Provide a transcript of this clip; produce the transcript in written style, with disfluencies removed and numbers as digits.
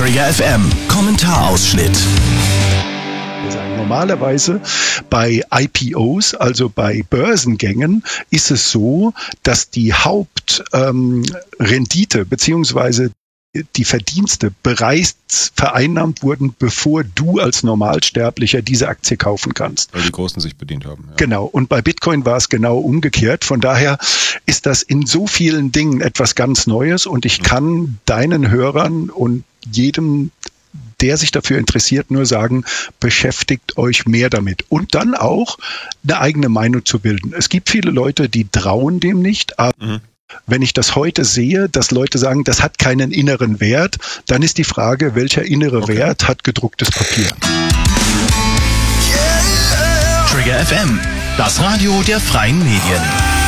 Trigger FM Kommentarausschnitt. Normalerweise bei IPOs, also bei Börsengängen, ist es so, dass die Hauptrendite bzw. die Verdienste bereits vereinnahmt wurden, bevor du als Normalsterblicher diese Aktie kaufen kannst. Weil die Großen sich bedient haben. Ja. Genau. Und bei Bitcoin war es genau umgekehrt. Von daher ist das in so vielen Dingen etwas ganz Neues und ich kann deinen Hörern und jedem, der sich dafür interessiert, nur sagen, beschäftigt euch mehr damit. Und dann auch eine eigene Meinung zu bilden. Es gibt viele Leute, die trauen dem nicht, aber wenn ich das heute sehe, dass Leute sagen, das hat keinen inneren Wert, dann ist die Frage, welcher innere Wert hat gedrucktes Papier? Trigger FM, das Radio der freien Medien.